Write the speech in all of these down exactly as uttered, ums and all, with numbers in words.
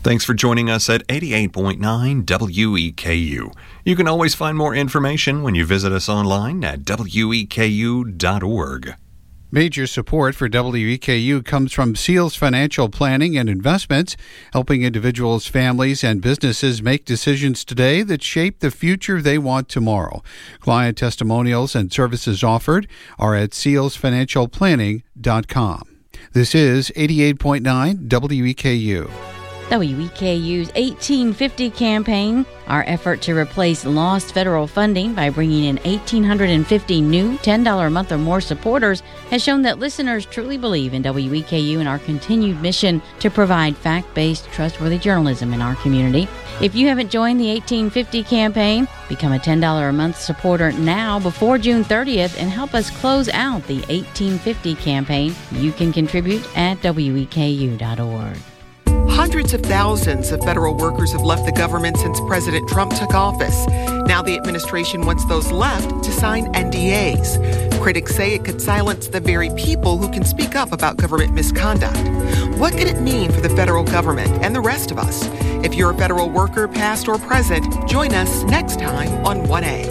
Thanks for joining us at eighty-eight point nine W E K U. You can always find more information when you visit us online at W E K U dot org. Major support for W E K U comes from Seals Financial Planning and Investments, helping individuals, families, and businesses make decisions today that shape the future they want tomorrow. Client testimonials and services offered are at seals financial planning dot com. This is eighty-eight point nine W E K U. W E K U's eighteen fifty campaign, our effort to replace lost federal funding by bringing in one thousand eight hundred fifty new ten dollars a month or more supporters, has shown that listeners truly believe in W E K U and our continued mission to provide fact-based, trustworthy journalism in our community. If you haven't joined the eighteen fifty campaign, become a ten dollars a month supporter now before June thirtieth and help us close out the eighteen fifty campaign. You can contribute at W E K U dot org. Hundreds of thousands of federal workers have left the government since President Trump took office. Now the administration wants those left to sign N D As. Critics say it could silence the very people who can speak up about government misconduct. What could it mean for the federal government and the rest of us? If you're a federal worker, past or present, join us next time on one A.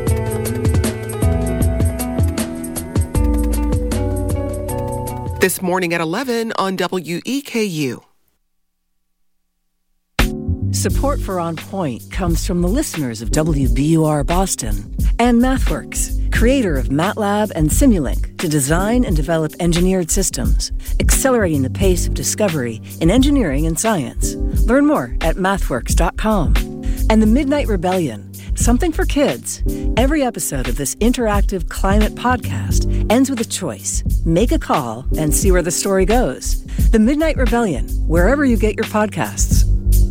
This morning at eleven on W E K U. Support for On Point comes from the listeners of W B U R Boston and MathWorks, creator of MATLAB and Simulink, to design and develop engineered systems, accelerating the pace of discovery in engineering and science. Learn more at mathworks dot com. And The Midnight Rebellion, something for kids. Every episode of this interactive climate podcast ends with a choice. Make a call and see where the story goes. The Midnight Rebellion, wherever you get your podcasts.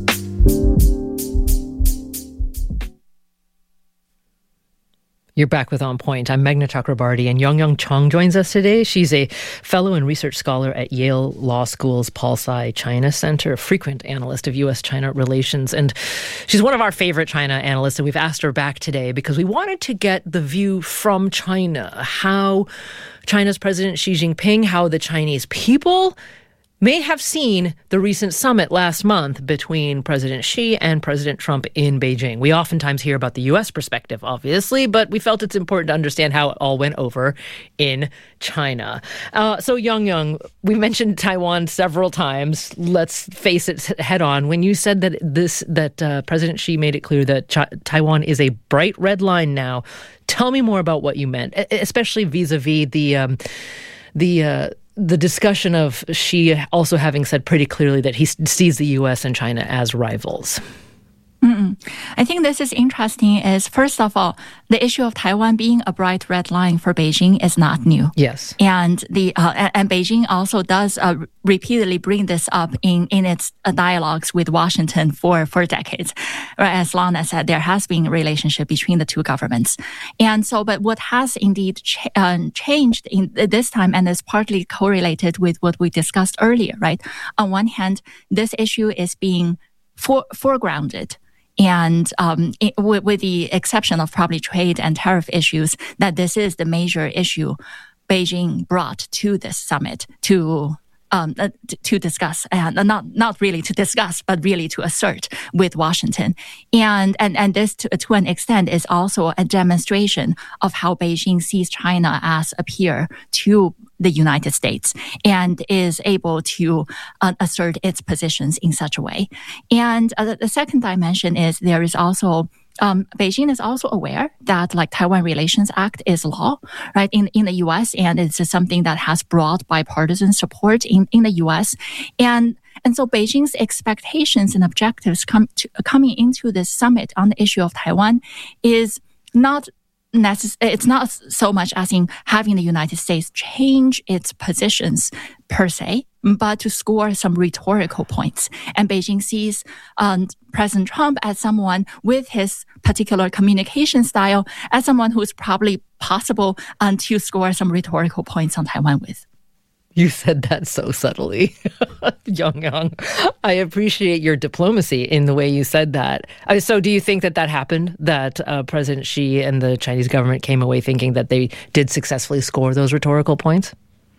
You're back with On Point. I'm Meghna Chakrabarty, and Young-Young Chong joins us today. She's a fellow and research scholar at Yale Law School's Paul Tsai China Center, a frequent analyst of U S-China relations, and she's one of our favorite China analysts, and we've asked her back today because we wanted to get the view from China, how China's President Xi Jinping, how the Chinese people may have seen the recent summit last month between President Xi and President Trump in Beijing. We oftentimes hear about the U S perspective, obviously, but we felt it's important to understand how it all went over in China. Uh, so, Young-Young, we mentioned Taiwan several times. Let's face it head on. When you said that this that uh, President Xi made it clear that Ch- Taiwan is a bright red line now, tell me more about what you meant, especially vis-a-vis the um, the. Uh, The discussion of Xi also having said pretty clearly that he sees the U S and China as rivals. Mm-mm. I think this is interesting is, first of all, the issue of Taiwan being a bright red line for Beijing is not new. Yes. And the uh, and Beijing also does uh, repeatedly bring this up in, in its uh, dialogues with Washington for, for decades, right? As long as uh, there has been a relationship between the two governments. And so, but what has indeed ch- uh, changed in this time, and is partly correlated with what we discussed earlier, right? On one hand, this issue is being for, foregrounded. And um, it, with, with the exception of probably trade and tariff issues, that this is the major issue Beijing brought to this summit to um, uh, to, to discuss, and uh, not not really to discuss, but really to assert with Washington. And and and this, to, to an extent, is also a demonstration of how Beijing sees China as a peer to the United States and is able to uh, assert its positions in such a way. And uh, the second dimension is there is also Um, Beijing is also aware that, like, Taiwan Relations Act is law, right, in, in the U S, and it's something that has broad bipartisan support in, in the U S. And and so Beijing's expectations and objectives come to, coming into this summit on the issue of Taiwan is not necess- it's not so much as in having the United States change its positions per se, but to score some rhetorical points. And Beijing sees um, President Trump as someone with his particular communication style, as someone who is probably possible um, to score some rhetorical points on Taiwan with. You said that so subtly, Young-Young. I appreciate your diplomacy in the way you said that. Uh, so do you think that that happened, that uh, President Xi and the Chinese government came away thinking that they did successfully score those rhetorical points?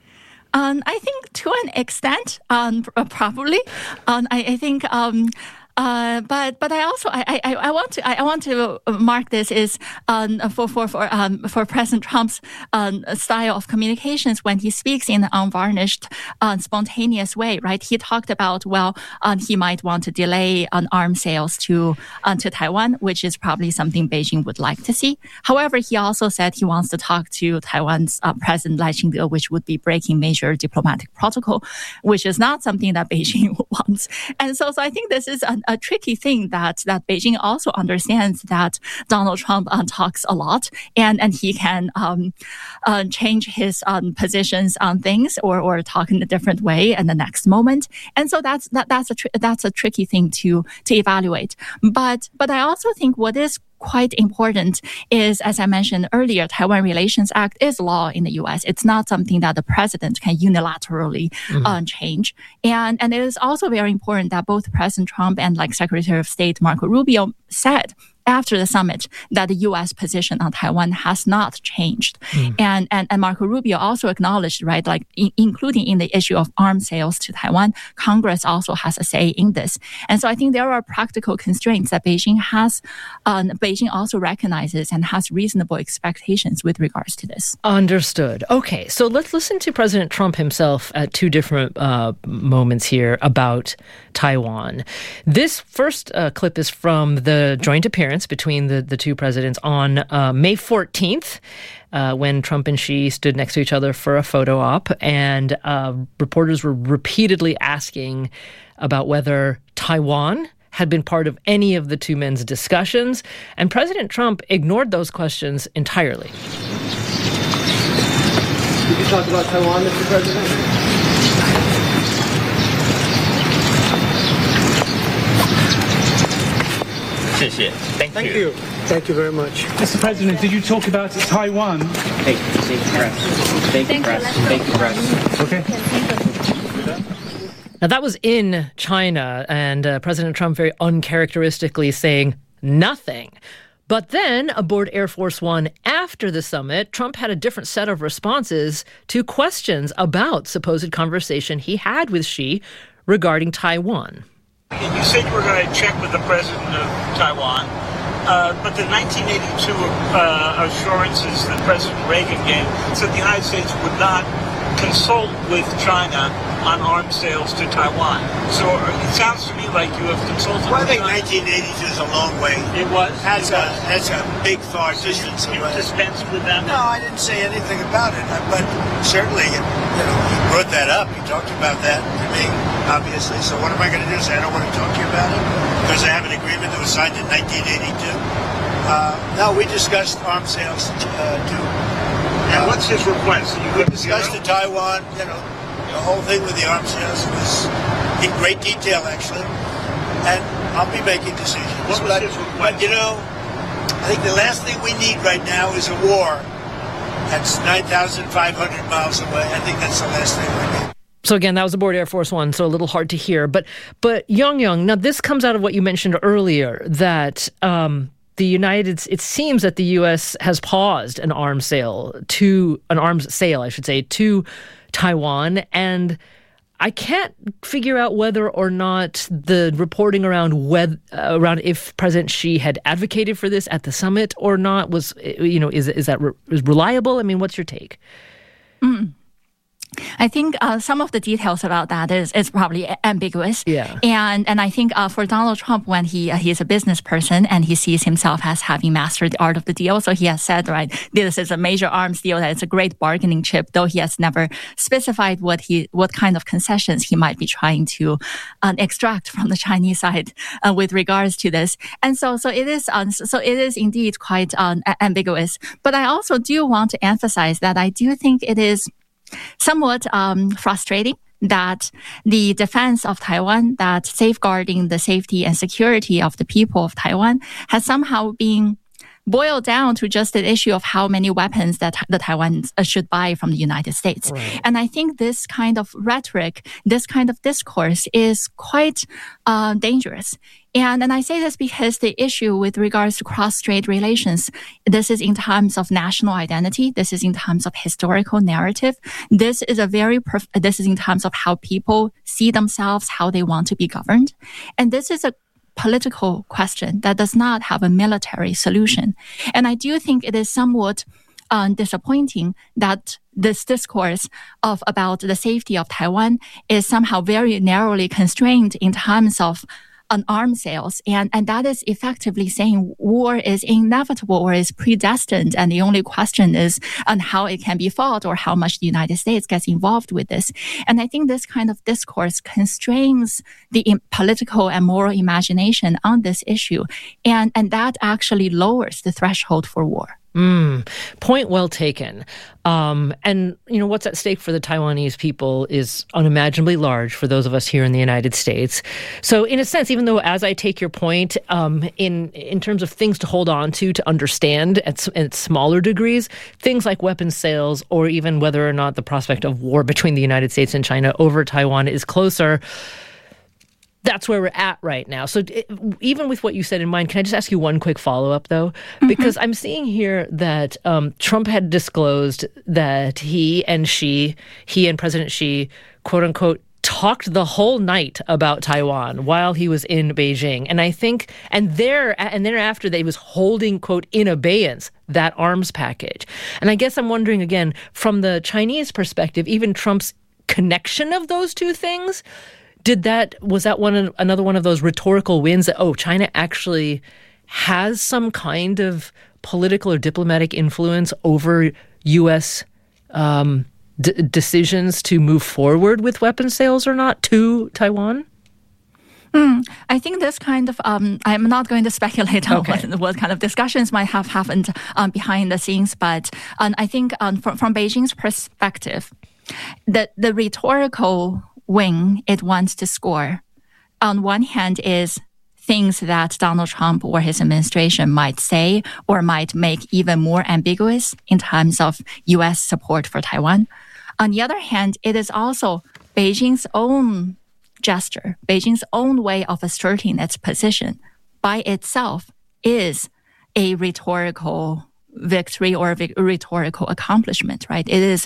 Um, I think to an extent, um, probably. Um, I, I think. Um, Uh, but but I also I, I, I want to I want to mark this is um, for for for um, for President Trump's um, style of communications when he speaks in an unvarnished, uh, spontaneous way. Right? He talked about well um, he might want to delay on arms sales to uh, to Taiwan, which is probably something Beijing would like to see. However, he also said he wants to talk to Taiwan's uh, President Lai Ching-te, which would be breaking major diplomatic protocol, which is not something that Beijing wants. And so so I think this is an a tricky thing that, that Beijing also understands that Donald Trump uh, talks a lot and, and he can um, uh, change his um, positions on things or, or talk in a different way in the next moment. And so that's that, that's a tr- that's a tricky thing to to evaluate. But but I also think what is quite important is, as I mentioned earlier, Taiwan Relations Act is law in the U S. It's not something that the president can unilaterally mm-hmm. uh, change. And, and it is also very important that both President Trump and like Secretary of State Marco Rubio said after the summit that the U S position on Taiwan has not changed. Mm. And, and, and Marco Rubio also acknowledged, right, like in, including in the issue of arms sales to Taiwan, Congress also has a say in this. And so I think there are practical constraints that Beijing has, um, Beijing also recognizes and has reasonable expectations with regards to this. Understood. Okay, so let's listen to President Trump himself at two different uh, moments here about Taiwan. This first uh, clip is from the joint appearance between the, the two presidents on uh, May fourteenth, uh, when Trump and Xi stood next to each other for a photo op, and uh, reporters were repeatedly asking about whether Taiwan had been part of any of the two men's discussions, and President Trump ignored those questions entirely. Did you talk about Taiwan, Mister President? Thank, Thank you. Thank you very much. Mister President, did you talk about Taiwan? Thank you, Thank you, press. Thank you, press. Thank you, press. Okay. Now, that was in China, and uh, President Trump very uncharacteristically saying nothing. But then, aboard Air Force One after the summit, Trump had a different set of responses to questions about supposed conversation he had with Xi regarding Taiwan. And you said you were going to check with the president of Taiwan, uh, but the nineteen eighty-two uh, assurances that President Reagan gave said the United States would not consult with China on arms sales to Taiwan. So it sounds to me like you have consulted well, with China. Well, I think nineteen eighty-two is a long way. It was? That's, it a, was. that's a big, far so distance you, away. You dispensed with them? No, I didn't say anything about it. But certainly, you know, he brought that up. He talked about that to me, obviously. So what am I going to do? Say I don't want to talk to you about it? Because I have an agreement that was signed in nineteen eighty-two? Uh, no, we discussed arms sales to... Uh, to and uh, what's his request? You we discussed you know? the Taiwan, you know, the whole thing with the arms sales was in great detail, actually. And I'll be making decisions. What was but, his request? But, you know, I think the last thing we need right now is a war that's nine thousand five hundred miles away. I think that's the last thing we need. So again, that was aboard Air Force One, so a little hard to hear. But but Yang Yang, now this comes out of what you mentioned earlier, that um, the United, it seems that the U S has paused an arms sale to an arms sale, I should say, to Taiwan, and I can't figure out whether or not the reporting around whether, uh, around if President Xi had advocated for this at the summit or not was, you know, is is that re- is reliable? I mean, what's your take? Mm. I think uh, some of the details about that is, is probably ambiguous. Yeah. And and I think uh, for Donald Trump, when he uh, he's a business person and he sees himself as having mastered the art of the deal, so he has said, right, this is a major arms deal, that it's a great bargaining chip, though he has never specified what he what kind of concessions he might be trying to um, extract from the Chinese side uh, with regards to this. And so so it is um, so it is indeed quite um, ambiguous. But I also do want to emphasize that I do think it is somewhat um, frustrating that the defense of Taiwan, that safeguarding the safety and security of the people of Taiwan, has somehow been boiled down to just the issue of how many weapons that the Taiwans should buy from the United States. Right. And I think this kind of rhetoric, this kind of discourse is quite uh, dangerous. And, and I say this because the issue with regards to cross-strait relations, this is in terms of national identity. This is in terms of historical narrative. This is a very, perf- this is in terms of how people see themselves, how they want to be governed. And this is a political question that does not have a military solution. And I do think it is somewhat um, disappointing that this discourse of about the safety of Taiwan is somehow very narrowly constrained in terms of on arms sales. And, and that is effectively saying war is inevitable or is predestined. And the only question is on how it can be fought or how much the United States gets involved with this. And I think this kind of discourse constrains the political and moral imagination on this issue. And, and that actually lowers the threshold for war. Mm, point well taken. Um, and, you know, what's at stake for the Taiwanese people is unimaginably large for those of us here in the United States. So in a sense, even though as I take your point, um, in in terms of things to hold on to, to understand at, at smaller degrees, things like weapons sales or even whether or not the prospect of war between the United States and China over Taiwan is closer, that's where we're at right now. So it, even with what you said in mind, can I just ask you one quick follow-up, though? Mm-hmm. Because I'm seeing here that um, Trump had disclosed that he and she, he and President Xi, quote-unquote, talked the whole night about Taiwan while he was in Beijing. And I think, and there, and thereafter, that he was holding, quote, in abeyance that arms package. And I guess I'm wondering, again, from the Chinese perspective, even Trump's connection of those two things, Did that, was that one another one of those rhetorical wins that, oh, China actually has some kind of political or diplomatic influence over U S um, d- decisions to move forward with weapons sales or not to Taiwan? Mm, I think this kind of, um, I'm not going to speculate on okay. what, what kind of discussions might have happened um, behind the scenes, but um, I think um, from, from Beijing's perspective, the, the rhetorical win it wants to score, on one hand, is things that Donald Trump or his administration might say or might make even more ambiguous in terms of U S support for Taiwan. On the other hand, it is also Beijing's own gesture, Beijing's own way of asserting its position by itself is a rhetorical victory or a rhetorical accomplishment, right? It is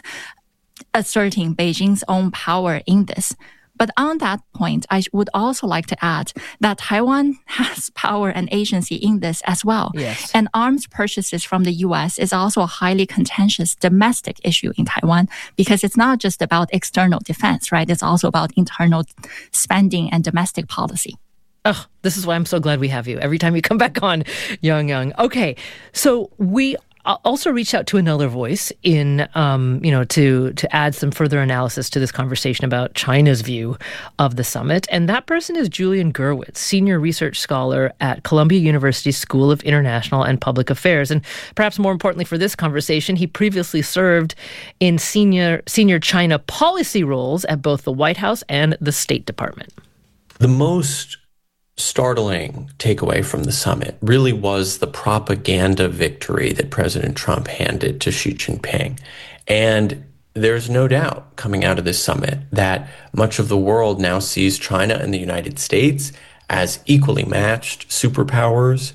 asserting Beijing's own power in this. But on that point, I would also like to add that Taiwan has power and agency in this as well. Yes. And arms purchases from the U S is also a highly contentious domestic issue in Taiwan because it's not just about external defense, right? It's also about internal spending and domestic policy. Oh, this is why I'm so glad we have you every time you come back on, Young Young. Okay, so we also reached out to another voice in, um, you know, to to add some further analysis to this conversation about China's view of the summit. And that person is Julian Gurwitz, senior research scholar at Columbia University School of International and Public Affairs. And perhaps more importantly for this conversation, he previously served in senior senior China policy roles at both the White House and the State Department. The most startling takeaway from the summit really was the propaganda victory that President Trump handed to Xi Jinping. And there's no doubt coming out of this summit that much of the world now sees China and the United States as equally matched superpowers.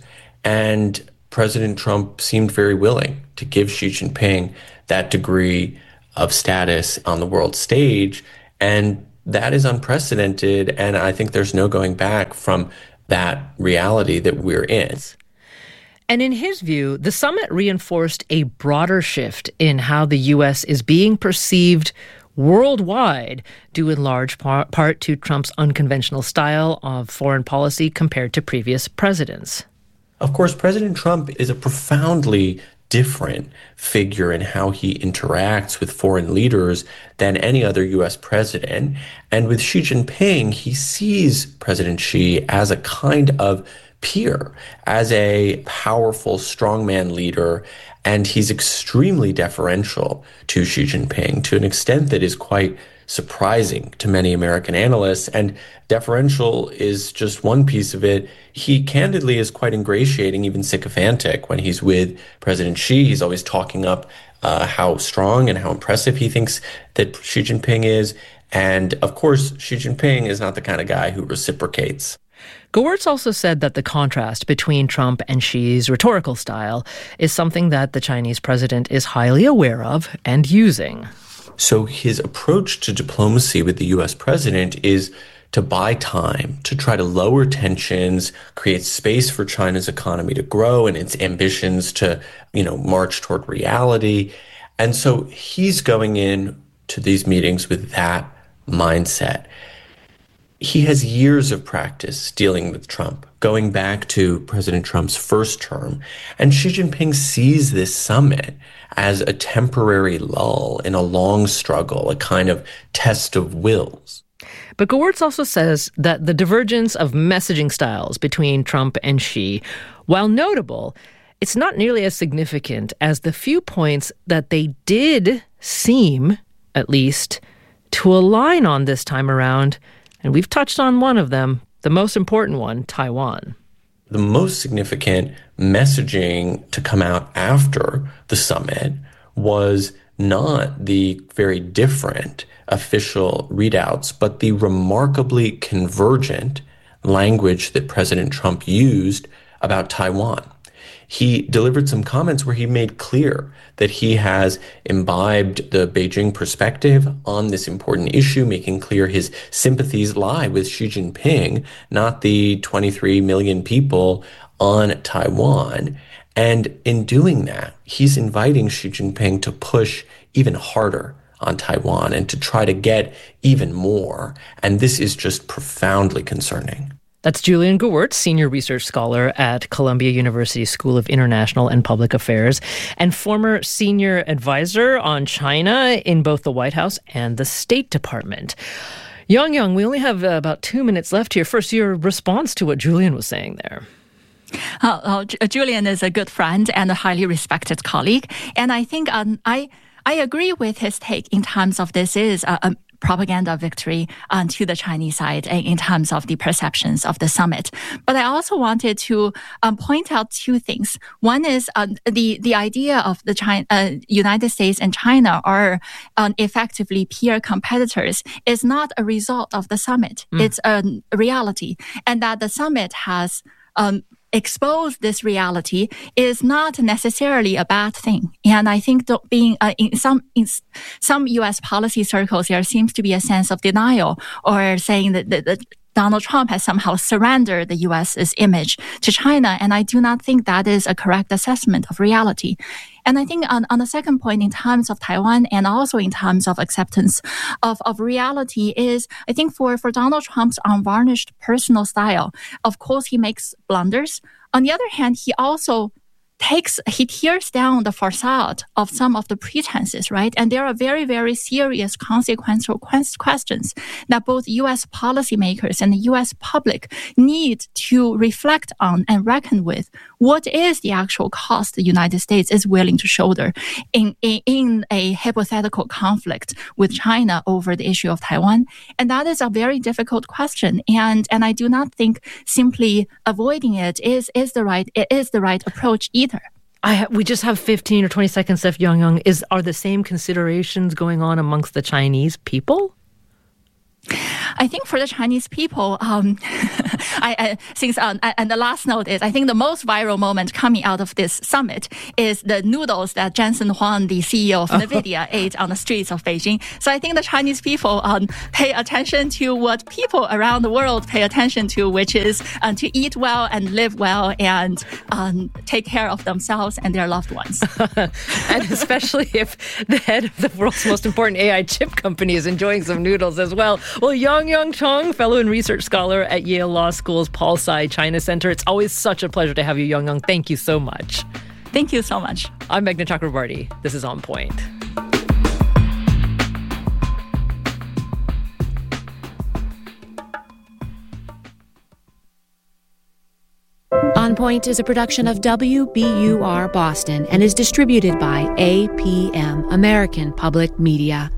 And President Trump seemed very willing to give Xi Jinping that degree of status on the world stage. And that is unprecedented, and I think there's no going back from that reality that we're in. And in his view, the summit reinforced a broader shift in how the U S is being perceived worldwide, due in large par- part to Trump's unconventional style of foreign policy compared to previous presidents. Of course, President Trump is a profoundly different figure in how he interacts with foreign leaders than any other U S president. And with Xi Jinping, he sees President Xi as a kind of peer, as a powerful strongman leader, and he's extremely deferential to Xi Jinping to an extent that is quite surprising to many American analysts. And deferential is just one piece of it. He candidly is quite ingratiating, even sycophantic when he's with President Xi. He's always talking up uh, how strong and how impressive he thinks that Xi Jinping is. And of course, Xi Jinping is not the kind of guy who reciprocates. Gewirtz also said that the contrast between Trump and Xi's rhetorical style is something that the Chinese president is highly aware of and using. So his approach to diplomacy with the U S president is to buy time, to try to lower tensions, create space for China's economy to grow and its ambitions to, you know, march toward reality. And so he's going in to these meetings with that mindset. He has years of practice dealing with Trump, going back to President Trump's first term. And Xi Jinping sees this summit as a temporary lull in a long struggle, a kind of test of wills. But Gewirtz also says that the divergence of messaging styles between Trump and Xi, while notable, it's not nearly as significant as the few points that they did seem, at least, to align on this time around. And we've touched on one of them, the most important one, Taiwan. The most significant messaging to come out after the summit was not the very different official readouts, but the remarkably convergent language that President Trump used about Taiwan. He delivered some comments where he made clear that he has imbibed the Beijing perspective on this important issue, making clear his sympathies lie with Xi Jinping, not the twenty-three million people on Taiwan. And in doing that, he's inviting Xi Jinping to push even harder on Taiwan and to try to get even more. And this is just profoundly concerning. That's Julian Gewirtz, senior research scholar at Columbia University School of International and Public Affairs and former senior advisor on China in both the White House and the State Department. Yang Yang, we only have uh, about two minutes left here. First, your response to what Julian was saying there. Uh, uh, Julian is a good friend and a highly respected colleague. And I think um, I... I agree with his take in terms of this is a, a propaganda victory um, to the Chinese side in terms of the perceptions of the summit. But I also wanted to um, point out two things. One is um, the the idea of the China, uh, United States and China are um, effectively peer competitors is not a result of the summit. Mm. It's a reality, and that the summit has Um, expose this reality is not necessarily a bad thing. And I think that being uh, in some in some U S policy circles, there seems to be a sense of denial or saying that, that, that Donald Trump has somehow surrendered the US's image to China. And I do not think that is a correct assessment of reality. And I think on, on the second point, in terms of Taiwan and also in terms of acceptance of, of reality is, I think for, for Donald Trump's unvarnished personal style, of course, he makes blunders. On the other hand, he also takes, he tears down the facade of some of the pretenses, right? And there are very, very serious consequential questions that both U S policymakers and the U S public need to reflect on and reckon with. What is the actual cost the United States is willing to shoulder in, in, in a hypothetical conflict with China over the issue of Taiwan? And that is a very difficult question. And, and I do not think simply avoiding it is, is the right, it is the right approach either. I ha- we just have fifteen or twenty seconds left, Yang Yang. Is, are the same considerations going on amongst the Chinese people? I think for the Chinese people, um, I, I since um, and the last note is, I think the most viral moment coming out of this summit is the noodles that Jensen Huang, the C E O of NVIDIA, ate on the streets of Beijing. So I think the Chinese people um, pay attention to what people around the world pay attention to, which is um, to eat well and live well and um, take care of themselves and their loved ones. And especially if the head of the world's most important A I chip company is enjoying some noodles as well. Well, Yang Yang Chong, fellow and research scholar at Yale Law School's Paul Tsai China Center. It's always such a pleasure to have you, Yang Yang. Thank you so much. Thank you so much. I'm Meghna Chakrabarty. This is On Point. On Point is a production of W B U R Boston and is distributed by A P M, American Public Media.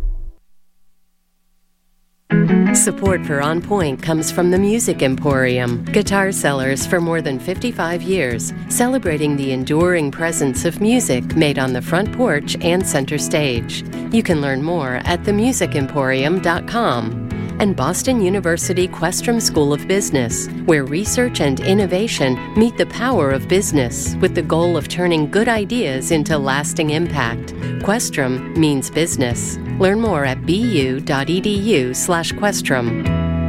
Support for On Point comes from the Music Emporium, guitar sellers for more than fifty-five years, celebrating the enduring presence of music made on the front porch and center stage. You can learn more at the music emporium dot com. and Boston University Questrom School of Business, where research and innovation meet the power of business with the goal of turning good ideas into lasting impact. Questrom means business. Learn more at bu.edu slash Questrom.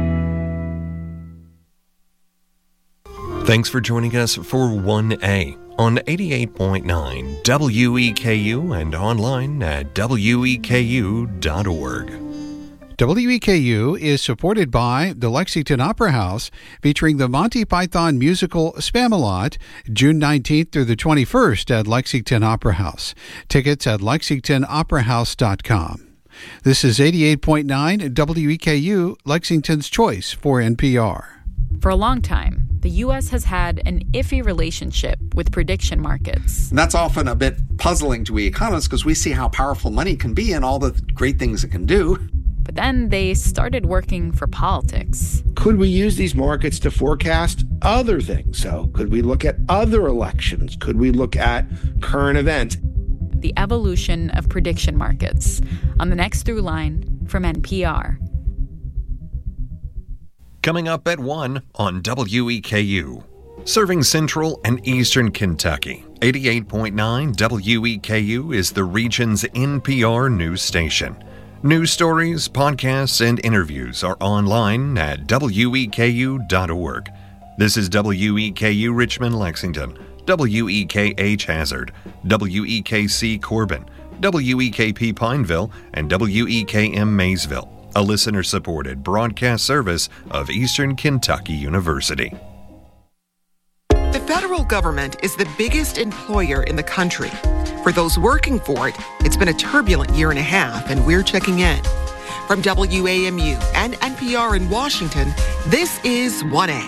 Thanks for joining us for one A on eighty-eight point nine W E K U and online at W E K U dot org. W E K U is supported by the Lexington Opera House, featuring the Monty Python musical Spamalot, June nineteenth through the twenty-first at Lexington Opera House. Tickets at lexington opera house dot com. This is eighty-eight point nine W E K U, Lexington's choice for N P R. For a long time, the U S has had an iffy relationship with prediction markets. And that's often a bit puzzling to we economists because we see how powerful money can be and all the great things it can do. But then they started working for politics. Could we use these markets to forecast other things? So could we look at other elections? Could we look at current events? The evolution of prediction markets on the next Through Line from N P R. Coming up at one on W E K U. Serving Central and Eastern Kentucky, eighty-eight point nine W E K U is the region's N P R news station. News stories, podcasts, and interviews are online at W E K U dot org. This is W E K U Richmond, Lexington, W E K H Hazard, W E K C Corbin, W E K P Pineville, and W E K M Maysville, a listener-supported broadcast service of Eastern Kentucky University. The federal government is the biggest employer in the country. For those working for it, it's been a turbulent year and a half, and we're checking in. From W A M U and N P R in Washington, this is one A.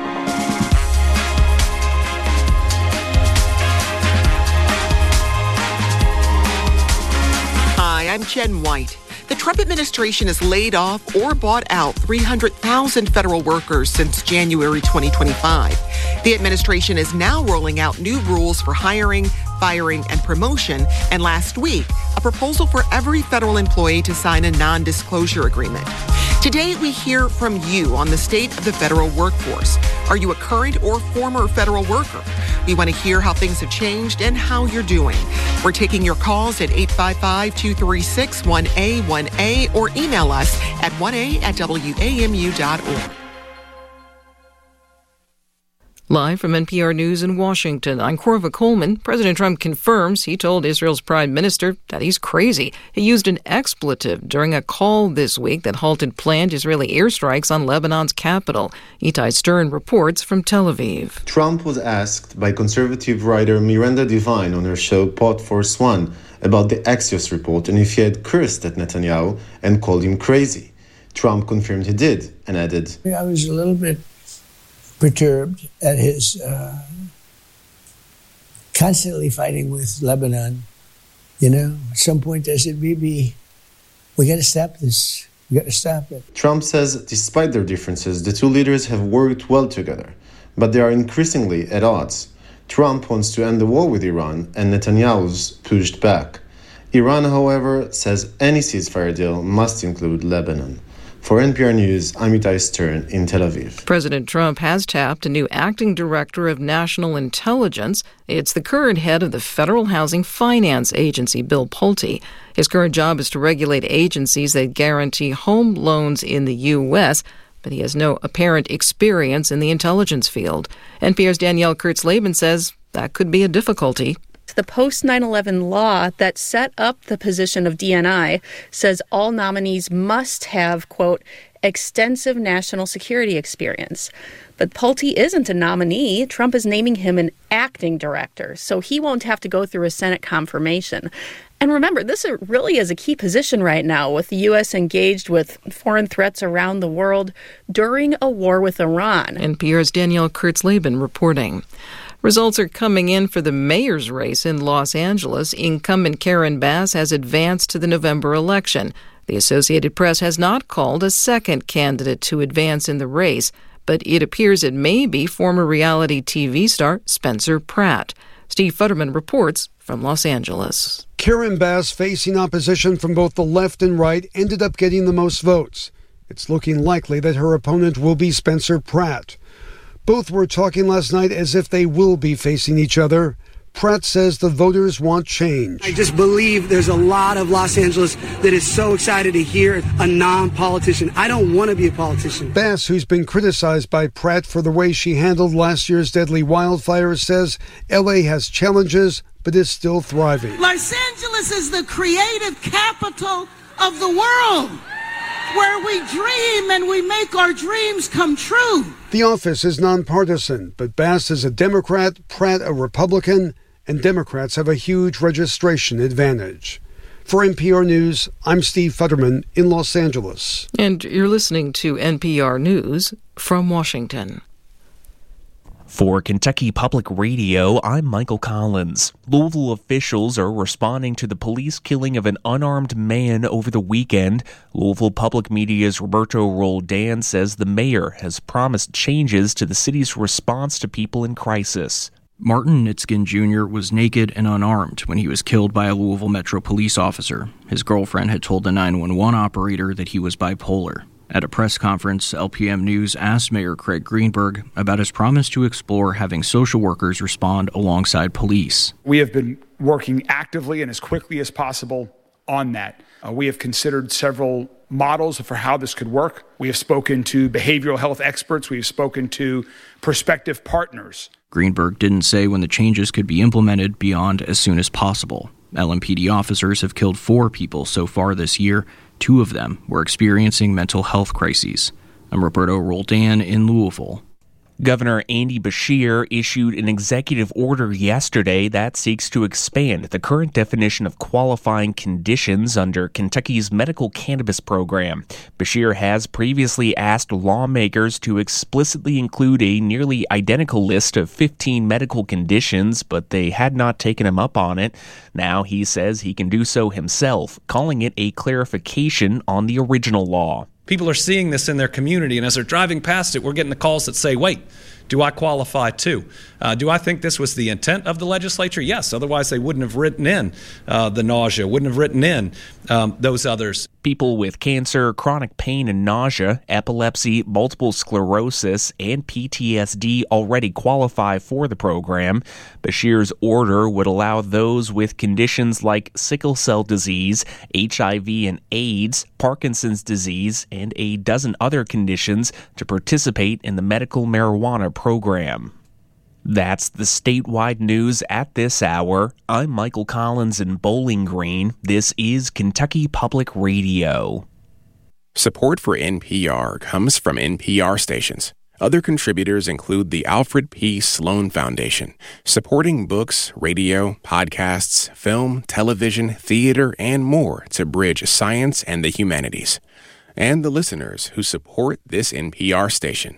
Hi, I'm Jen White. The Trump administration has laid off or bought out three hundred thousand federal workers since January twenty twenty-five. The administration is now rolling out new rules for hiring, firing, and promotion, and last week, a proposal for every federal employee to sign a non-disclosure agreement. Today, we hear from you on the state of the federal workforce. Are you a current or former federal worker? We want to hear how things have changed and how you're doing. We're taking your calls at eight five five, two three six, one A one A or email us at one A at W A M U dot org. Live from N P R News in Washington, I'm Corva Coleman. President Trump confirms he told Israel's prime minister that he's crazy. He used an expletive during a call this week that halted planned Israeli airstrikes on Lebanon's capital. Itai Stern reports from Tel Aviv. Trump was asked by conservative writer Miranda Devine on her show Pod Force One about the Axios report and if he had cursed at Netanyahu and called him crazy. Trump confirmed he did and added, I was a little bit perturbed at his uh, constantly fighting with Lebanon. You know, at some point I said, maybe we got to stop this. We got to stop it. Trump says despite their differences, the two leaders have worked well together, but they are increasingly at odds. Trump wants to end the war with Iran, and Netanyahu's pushed back. Iran, however, says any ceasefire deal must include Lebanon. For N P R News, I'm Itai Stern in Tel Aviv. President Trump has tapped a new acting director of national intelligence. It's the current head of the Federal Housing Finance Agency, Bill Pulte. His current job is to regulate agencies that guarantee home loans in the U S, but he has no apparent experience in the intelligence field. N P R's Danielle Kurtz-Laban says that could be a difficulty. The post nine eleven law that set up the position of D N I says all nominees must have, quote, extensive national security experience. But Pulte isn't a nominee. Trump is naming him an acting director, so he won't have to go through a Senate confirmation. And remember, this really is a key position right now, with the U S engaged with foreign threats around the world during a war with Iran. N P R's Danielle Kurtz-Laban reporting. Results are coming in for the mayor's race in Los Angeles. Incumbent Karen Bass has advanced to the November election. The Associated Press has not called a second candidate to advance in the race, but it appears it may be former reality T V star Spencer Pratt. Steve Futterman reports from Los Angeles. Karen Bass, facing opposition from both the left and right, ended up getting the most votes. it's looking likely that her opponent will be Spencer Pratt. Both were talking last night as if they will be facing each other. Pratt says the voters want change. I just believe there's a lot of Los Angeles that is so excited to hear a non-politician. I don't want to be a politician. Bass, who's been criticized by Pratt for the way she handled last year's deadly wildfires, says L A has challenges, but is still thriving. Los Angeles is the creative capital of the world, where we dream and we make our dreams come true. The office is nonpartisan, but Bass is a Democrat, Pratt a Republican, and Democrats have a huge registration advantage. For N P R News, I'm Steve Futterman in Los Angeles. And you're listening to N P R News from Washington. For Kentucky Public Radio, I'm Michael Collins. Louisville officials are responding to the police killing of an unarmed man over the weekend. Louisville Public Media's Roberto Roldan says the mayor has promised changes to the city's response to people in crisis. Martin Nitskin Junior was naked and unarmed when he was killed by a Louisville Metro police officer. His girlfriend had told the nine one one operator that he was bipolar. At a press conference, L P M News asked Mayor Craig Greenberg about his promise to explore having social workers respond alongside police. We have been working actively and as quickly as possible on that. Uh, we have considered several models for how this could work. We have spoken to behavioral health experts. We have spoken to prospective partners. Greenberg didn't say when the changes could be implemented beyond as soon as possible. L M P D officers have killed four people so far this year. Two of them were experiencing mental health crises. I'm Roberto Roldan in Louisville. Governor Andy Beshear issued an executive order yesterday that seeks to expand the current definition of qualifying conditions under Kentucky's medical cannabis program. Beshear has previously asked lawmakers to explicitly include a nearly identical list of fifteen medical conditions, but they had not taken him up on it. Now he says he can do so himself, calling it a clarification on the original law. People are seeing this in their community, and as they're driving past it, we're getting the calls that say, wait, do I qualify too? Uh, do I think this was the intent of the legislature? Yes, otherwise they wouldn't have written in uh, the nausea, wouldn't have written in um, those others. People with cancer, chronic pain and nausea, epilepsy, multiple sclerosis, and P T S D already qualify for the program. Beshear's order would allow those with conditions like sickle cell disease, H I V and AIDS, Parkinson's disease, and a dozen other conditions to participate in the medical marijuana program. That's the statewide news at this hour. I'm Michael Collins in Bowling Green. This is Kentucky Public Radio. Support for N P R comes from N P R stations. Other contributors include the Alfred P. Sloan Foundation, supporting books, radio, podcasts, film, television, theater, and more to bridge science and the humanities. And the listeners who support this N P R station.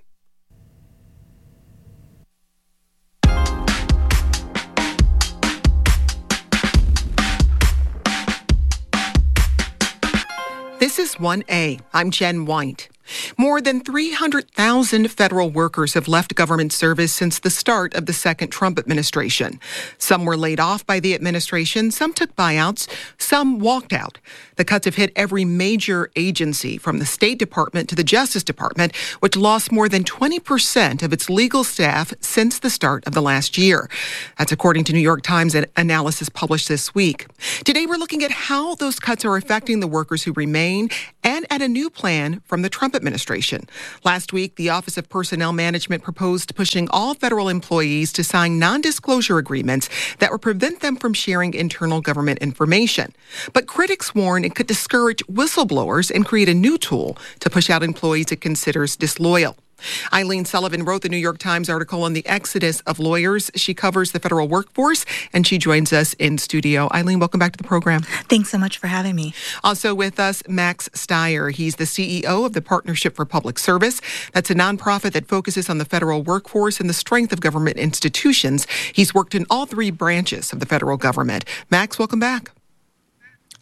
This is one A. I'm Jen White. More than three hundred thousand federal workers have left government service since the start of the second Trump administration. Some were laid off by the administration, some took buyouts, some walked out. The cuts have hit every major agency, from the State Department to the Justice Department, which lost more than twenty percent of its legal staff since the start of the last year. That's according to New York Times analysis published this week. Today, we're looking at how those cuts are affecting the workers who remain and at a new plan from the Trump administration. Last week, the Office of Personnel Management proposed pushing all federal employees to sign non-disclosure agreements that would prevent them from sharing internal government information. But critics warn it could discourage whistleblowers and create a new tool to push out employees it considers disloyal. Eileen Sullivan wrote the New York Times article on the exodus of lawyers. She covers the federal workforce, and she joins us in studio. Eileen, welcome back to the program. Thanks so much for having me. Also with us, Max Stier. He's the C E O of the Partnership for Public Service. That's a nonprofit that focuses on the federal workforce and the strength of government institutions. He's worked in all three branches of the federal government. Max, welcome back.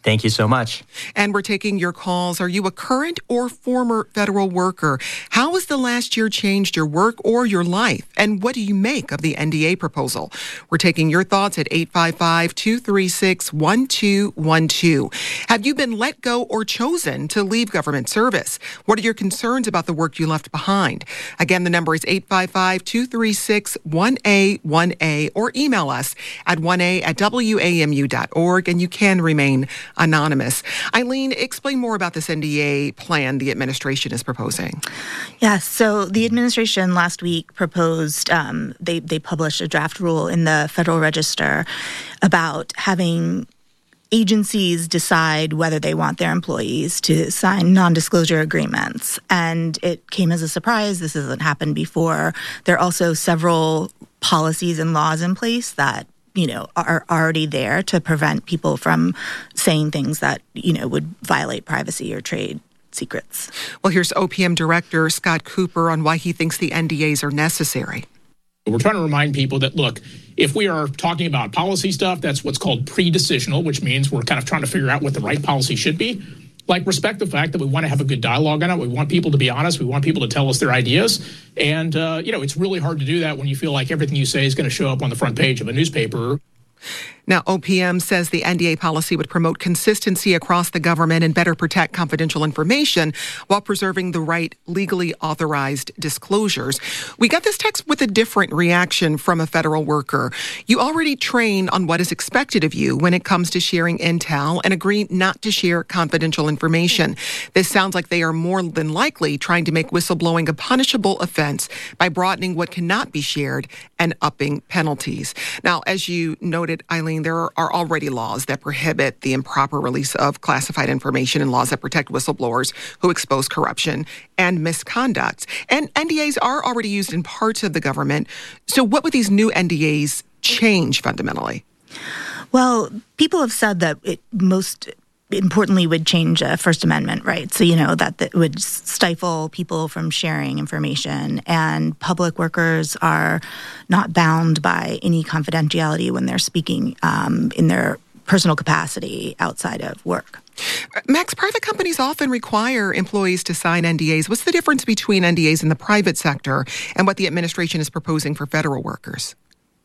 Thank you so much. And we're taking your calls. Are you a current or former federal worker? How has the last year changed your work or your life? And what do you make of the N D A proposal? We're taking your thoughts at eight five five, two three six, one two one two. Have you been let go or chosen to leave government service? What are your concerns about the work you left behind? Again, the number is eight five five, two three six, one A one A, or email us at one A at W A M U dot org, and you can remain anonymous. Eileen, explain more about this N D A plan the administration is proposing. Yes, so the administration last week proposed, um, they, they published a draft rule in the Federal Register about having agencies decide whether they want their employees to sign non-disclosure agreements. And it came as a surprise. This hasn't happened before. There are also several policies and laws in place that you know, are already there to prevent people from saying things that, you know, would violate privacy or trade secrets. Well, here's O P M Director Scott Cooper on why he thinks the N D As are necessary. We're trying to remind people that, look, if we are talking about policy stuff, that's what's called pre-decisional, which means we're kind of trying to figure out what the right policy should be. Like, respect the fact that we want to have a good dialogue on it. We want people to be honest. We want people to tell us their ideas. And, uh, you know, it's really hard to do that when you feel like everything you say is going to show up on the front page of a newspaper. Now, O P M says the N D A policy would promote consistency across the government and better protect confidential information while preserving the right legally authorized disclosures. We got this text with a different reaction from a federal worker. You already train on what is expected of you when it comes to sharing intel and agree not to share confidential information. This sounds like they are more than likely trying to make whistleblowing a punishable offense by broadening what cannot be shared and upping penalties. Now, as you noted, Eileen, there are already laws that prohibit the improper release of classified information and laws that protect whistleblowers who expose corruption and misconduct. And N D As are already used in parts of the government. So what would these new N D As change fundamentally? Well, people have said that it most importantly would change uh, First Amendment rights. So, you know, that, that would stifle people from sharing information, and public workers are not bound by any confidentiality when they're speaking um, in their personal capacity outside of work. Max, private companies often require employees to sign N D As. What's the difference between N D As in the private sector and what the administration is proposing for federal workers?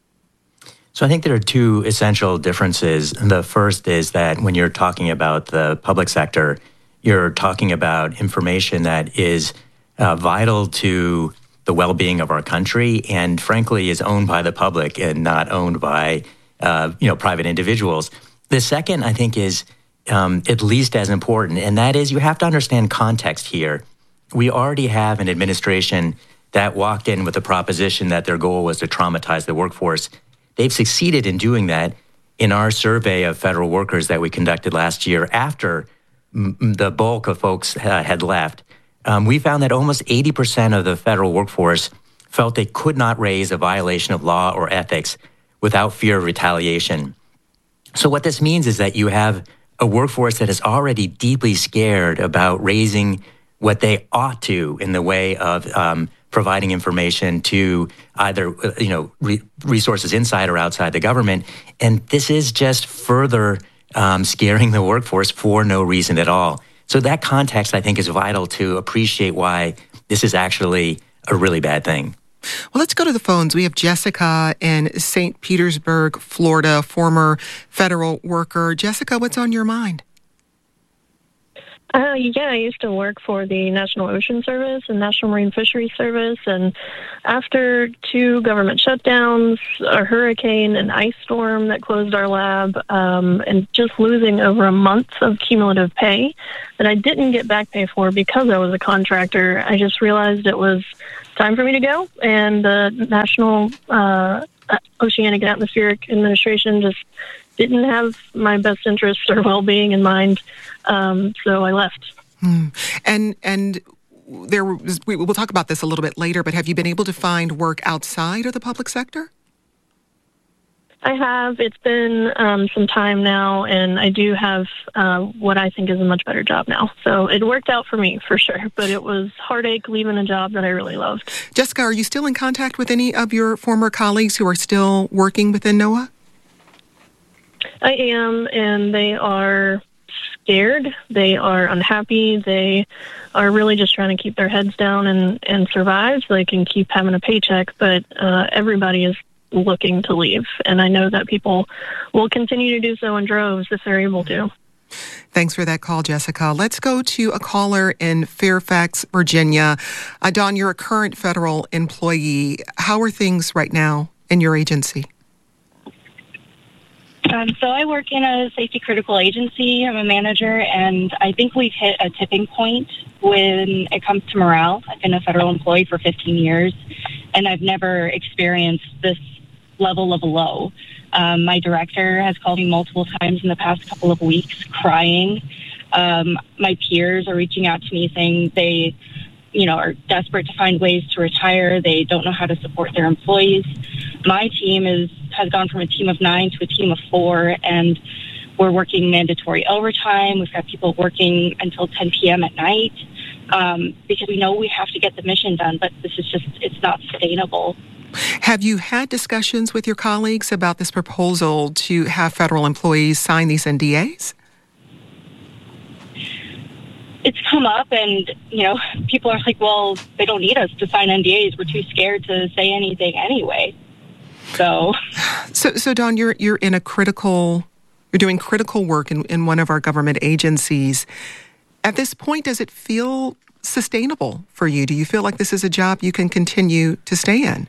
So I think there are two essential differences. The first is that when you're talking about the public sector, you're talking about information that is uh, vital to the well-being of our country and, frankly, is owned by the public and not owned by, uh, you know, private individuals. The second, I think, is um, at least as important, and that is you have to understand context here. We already have an administration that walked in with the proposition that their goal was to traumatize the workforce. They've succeeded in doing that. In our survey of federal workers that we conducted last year after m- the bulk of folks uh, had left, um, we found that almost eighty percent of the federal workforce felt they could not raise a violation of law or ethics without fear of retaliation. So what this means is that you have a workforce that is already deeply scared about raising what they ought to in the way of um, providing information to either, you know, re- resources inside or outside the government. And this is just further um, scaring the workforce for no reason at all. So that context, I think, is vital to appreciate why this is actually a really bad thing. Well, let's go to the phones. We have Jessica in Saint Petersburg, Florida, former federal worker. Jessica, what's on your mind? Uh, yeah, I used to work for the National Ocean Service and National Marine Fisheries Service, and after two government shutdowns, a hurricane, an ice storm that closed our lab, um, and just losing over a month of cumulative pay that I didn't get back pay for because I was a contractor, I just realized it was time for me to go, and the National uh, Oceanic and Atmospheric Administration just didn't have my best interests or well-being in mind, um, so I left. Hmm. And and there was, we, we'll talk about this a little bit later, but have you been able to find work outside of the public sector? I have. It's been um, some time now, and I do have uh, what I think is a much better job now. So it worked out for me, for sure, but it was heartache leaving a job that I really loved. Jessica, are you still in contact with any of your former colleagues who are still working within NOAA? I am, and they are scared. They are unhappy. They are really just trying to keep their heads down and, and survive so they can keep having a paycheck. But uh, everybody is looking to leave. And I know that people will continue to do so in droves if they're able to. Thanks for that call, Jessica. Let's go to a caller in Fairfax, Virginia. Uh, Dawn, you're a current federal employee. How are things right now in your agency? Um, so I work in a safety critical agency. I'm a manager, and I think we've hit a tipping point when it comes to morale. I've been a federal employee for fifteen years, and I've never experienced this level of low. Um, my director has called me multiple times in the past couple of weeks crying. Um, my peers are reaching out to me saying they, you know, are desperate to find ways to retire. They don't know how to support their employees. My team is has gone from a team of nine to a team of four, and we're working mandatory overtime. We've got people working until ten p.m. at night um, because we know we have to get the mission done, but this is just, it's not sustainable. Have you had discussions with your colleagues about this proposal to have federal employees sign these N D As? It's come up, and, you know, people are like, well, they don't need us to sign N D As. We're too scared to say anything anyway. So, so, so Dawn, you're you're in a critical, you're doing critical work in, in one of our government agencies. At this point, does it feel sustainable for you? Do you feel like this is a job you can continue to stay in?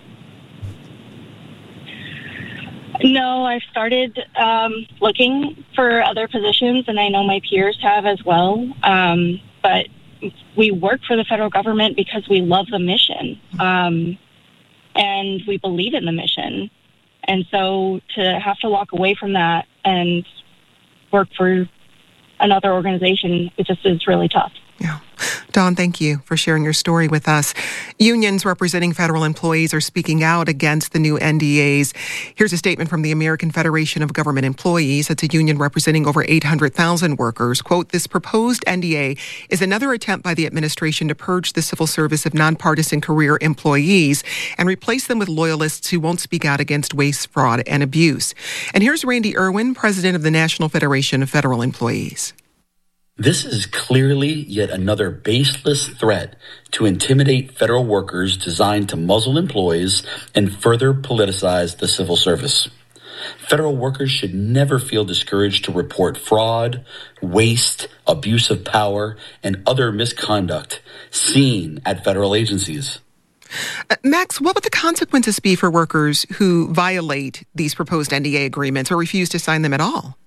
No, I've started um, looking for other positions, and I know my peers have as well. Um, but we work for the federal government because we love the mission, um, and we believe in the mission. And so to have to walk away from that and work for another organization, it just is really tough. Yeah. Dawn, thank you for sharing your story with us. Unions representing federal employees are speaking out against the new N D As. Here's a statement from the American Federation of Government Employees. It's a union representing over eight hundred thousand workers. Quote, this proposed N D A is another attempt by the administration to purge the civil service of nonpartisan career employees and replace them with loyalists who won't speak out against waste, fraud, and abuse. And here's Randy Irwin, president of the National Federation of Federal Employees. This is clearly yet another baseless threat to intimidate federal workers designed to muzzle employees and further politicize the civil service. Federal workers should never feel discouraged to report fraud, waste, abuse of power, and other misconduct seen at federal agencies. Uh, Max, what would the consequences be for workers who violate these proposed N D A agreements or refuse to sign them at all?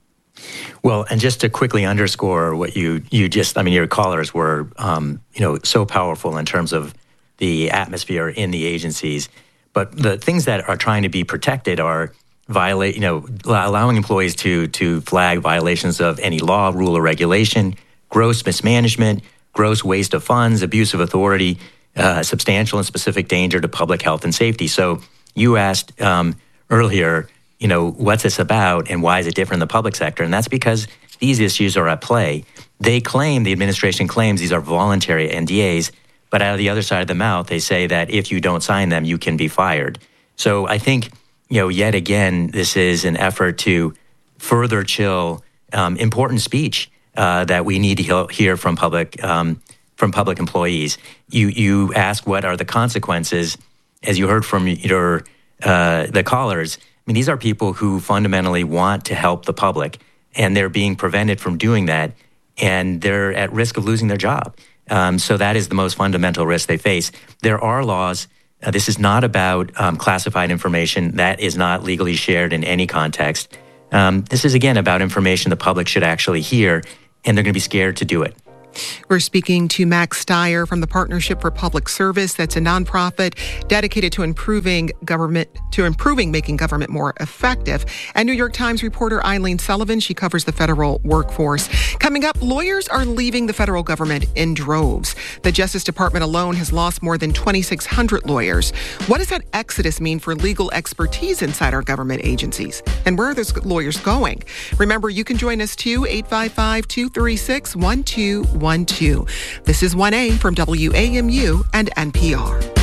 Well, and just to quickly underscore what you you just, I mean, your callers were, um, you know, so powerful in terms of the atmosphere in the agencies. But the things that are trying to be protected are violate, you know, allowing employees to to flag violations of any law, rule, or regulation, gross mismanagement, gross waste of funds, abuse of authority, uh, substantial and specific danger to public health and safety. So you asked um, earlier, you know, what's this about and why is it different in the public sector? And that's because these issues are at play. They claim, the administration claims these are voluntary N D As, but out of the other side of the mouth, they say that if you don't sign them, you can be fired. So I think, you know, yet again, this is an effort to further chill um, important speech uh, that we need to hear from public um, from public employees. You you ask what are the consequences, as you heard from your uh, the callers. I mean, these are people who fundamentally want to help the public, and they're being prevented from doing that, and they're at risk of losing their job. Um, so that is the most fundamental risk they face. There are laws. Uh, this is not about um, classified information. That is not legally shared in any context. Um, this is, again, about information the public should actually hear, and they're going to be scared to do it. We're speaking to Max Stier from the Partnership for Public Service. That's a nonprofit dedicated to improving government, to improving making government more effective. And New York Times reporter Eileen Sullivan, she covers the federal workforce. Coming up, lawyers are leaving the federal government in droves. The Justice Department alone has lost more than twenty-six hundred lawyers. What does that exodus mean for legal expertise inside our government agencies? And where are those lawyers going? Remember, you can join us too, eight five five, two three six, one two one two. This is one A from W A M U and N P R.